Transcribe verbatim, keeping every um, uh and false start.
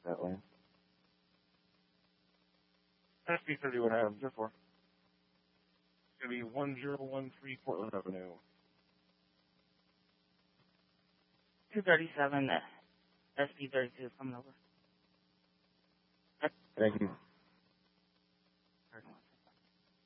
that lane. S P thirty-one Adams, zero four. It's going to be one zero one three Portland Avenue. two thirty-seven, S P thirty-two is coming over. Thank you.